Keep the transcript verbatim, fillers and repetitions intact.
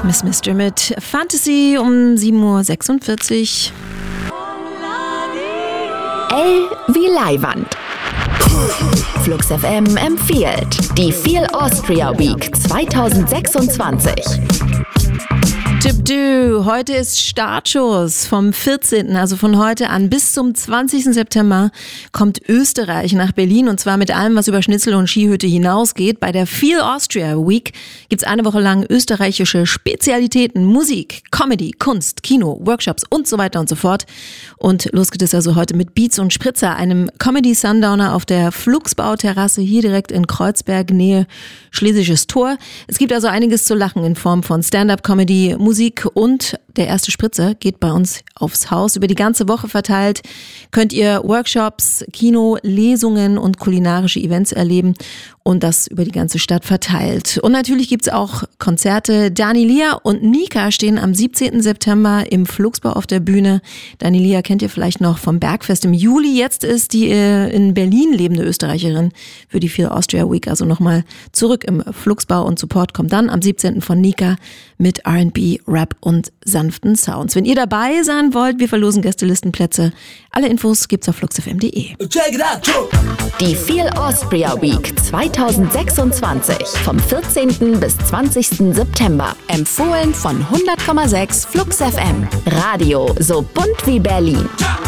Miss Mister mit Fantasy um sieben Uhr sechsundvierzig. L wie Leihwand. Flux F M empfiehlt die Feel Austria Week zwanzig sechsundzwanzig. Tipp du, heute ist Startschuss vom vierzehnten, also von heute an bis zum zwanzigsten September kommt Österreich nach Berlin und zwar mit allem, was über Schnitzel und Skihütte hinausgeht. Bei der Feel Austria Week gibt's eine Woche lang österreichische Spezialitäten, Musik, Comedy, Kunst, Kino, Workshops und so weiter und so fort. Und los geht es also heute mit Beats und Spritzer, einem Comedy-Sundowner auf der Flugsbau-Terrasse hier direkt in Kreuzberg, Nähe Schlesisches Tor. Es gibt also einiges zu lachen in Form von Stand-up-Comedy, Musik und der erste Spritzer geht bei uns aufs Haus. Über die ganze Woche verteilt könnt ihr Workshops, Kino, Lesungen und kulinarische Events erleben und das über die ganze Stadt verteilt. Und natürlich gibt's auch Konzerte. Dani Lia und Nika stehen am siebzehnten September im Flugsbau auf der Bühne. Dani Lia kennt ihr vielleicht noch vom Bergfest im Juli. Jetzt ist die in Berlin lebende Österreicherin für die Feel Austria Week also nochmal zurück im Flugsbau und Support kommt dann am siebzehnten von Nika mit R and B, Rap und sanften Sounds. Wenn ihr dabei sein wollt, wir verlosen Gästelistenplätze. Alle Infos gibt's auf flux f m punkt d e. Die Feel Austria Week zwanzig sechsundzwanzig vom vierzehnten bis zwanzigsten September. Empfohlen von hundert Komma sechs Flux F M. Radio so bunt wie Berlin.